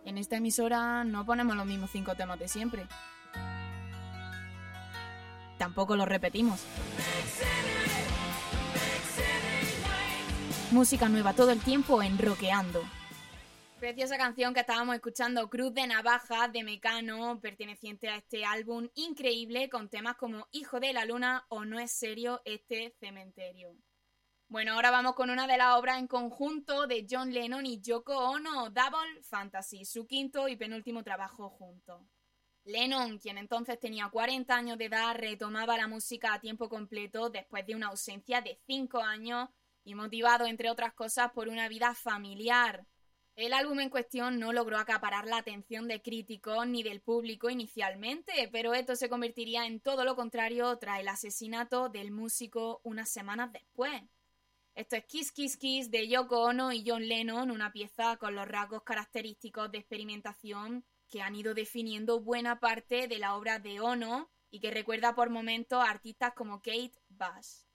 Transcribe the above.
En esta emisora no ponemos los mismos 5 temas de siempre. Tampoco los repetimos. Música nueva todo el tiempo en Rockeando. Preciosa canción que estábamos escuchando, Cruz de Navaja de Mecano, perteneciente a este álbum increíble con temas como Hijo de la Luna o No es serio este cementerio. Bueno, ahora vamos con una de las obras en conjunto de John Lennon y Yoko Ono, Double Fantasy, su quinto y penúltimo trabajo juntos. Lennon, quien entonces tenía 40 años de edad, retomaba la música a tiempo completo después de una ausencia de 5 años y motivado, entre otras cosas, por una vida familiar. El álbum en cuestión no logró acaparar la atención de críticos ni del público inicialmente, pero esto se convertiría en todo lo contrario tras el asesinato del músico unas semanas después. Esto es Kiss Kiss Kiss de Yoko Ono y John Lennon, una pieza con los rasgos característicos de experimentación que han ido definiendo buena parte de la obra de Ono y que recuerda por momentos a artistas como Kate Bush.